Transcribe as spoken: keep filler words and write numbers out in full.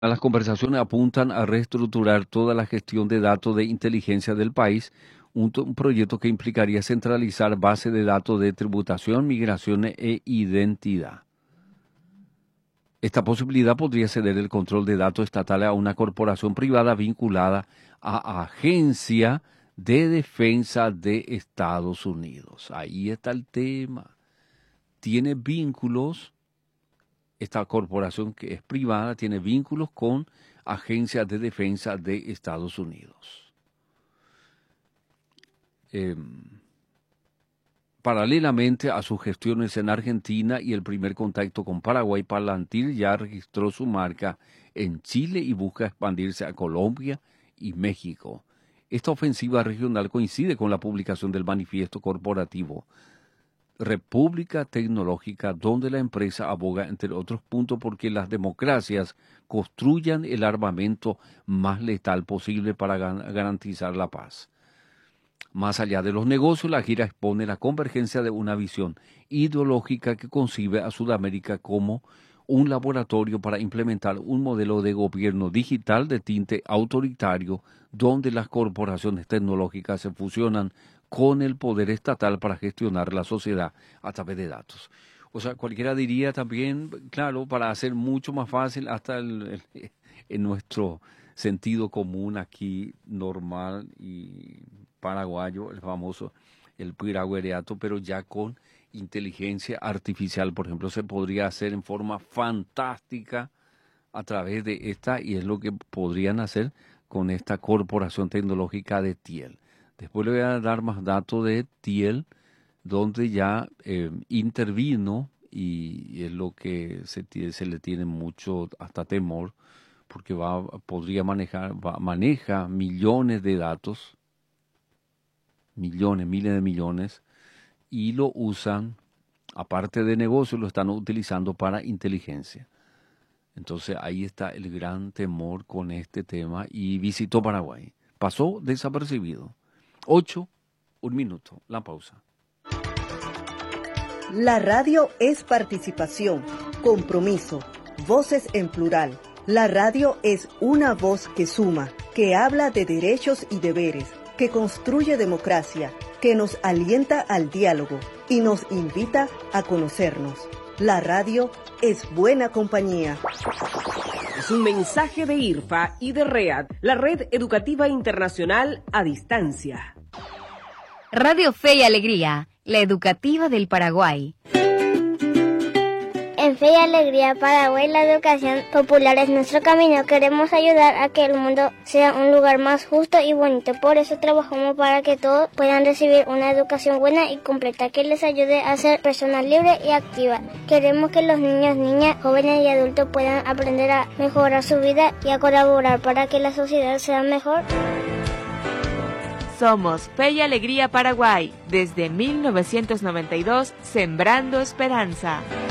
Las conversaciones apuntan a reestructurar toda la gestión de datos de inteligencia del país, un, un proyecto que implicaría centralizar bases de datos de tributación, migraciones e identidad. Esta posibilidad podría ceder el control de datos estatales a una corporación privada vinculada a Agencia de Defensa de Estados Unidos. Ahí está el tema. Tiene vínculos, esta corporación que es privada, tiene vínculos con Agencias de Defensa de Estados Unidos. Eh, Paralelamente a sus gestiones en Argentina y el primer contacto con Paraguay, Palantir ya registró su marca en Chile y busca expandirse a Colombia y México. Esta ofensiva regional coincide con la publicación del manifiesto corporativo República Tecnológica, donde la empresa aboga, entre otros puntos, porque las democracias construyan el armamento más letal posible para garantizar la paz. Más allá de los negocios, la gira expone la convergencia de una visión ideológica que concibe a Sudamérica como un laboratorio para implementar un modelo de gobierno digital de tinte autoritario, donde las corporaciones tecnológicas se fusionan con el poder estatal para gestionar la sociedad a través de datos. O sea, cualquiera diría también, claro, para hacer mucho más fácil hasta el, el, en nuestro sentido común aquí normal y paraguayo, el famoso, el piraguereato, pero ya con inteligencia artificial, por ejemplo, se podría hacer en forma fantástica a través de esta, y es lo que podrían hacer con esta corporación tecnológica de Thiel. Después le voy a dar más datos de Thiel, donde ya eh, intervino, y, y es lo que se, se le tiene mucho hasta temor, porque va, podría manejar, va, maneja millones de datos, millones, miles de millones, y lo usan, aparte de negocio, lo están utilizando para inteligencia. Entonces ahí está el gran temor con este tema, y visitó Paraguay. Pasó desapercibido. Ocho, un minuto, la pausa. La radio es participación, compromiso, voces en plural. La radio es una voz que suma, que habla de derechos y deberes, que construye democracia, que nos alienta al diálogo y nos invita a conocernos. La radio es buena compañía. Es un mensaje de I R F A y de READ, la Red Educativa Internacional a Distancia. Radio Fe y Alegría, la educativa del Paraguay. En Fe y Alegría Paraguay, la educación popular es nuestro camino. Queremos ayudar a que el mundo sea un lugar más justo y bonito. Por eso trabajamos para que todos puedan recibir una educación buena y completa que les ayude a ser personas libres y activas. Queremos que los niños, niñas, jóvenes y adultos puedan aprender a mejorar su vida y a colaborar para que la sociedad sea mejor. Somos Fe y Alegría Paraguay, desde mil novecientos noventa y dos, sembrando esperanza.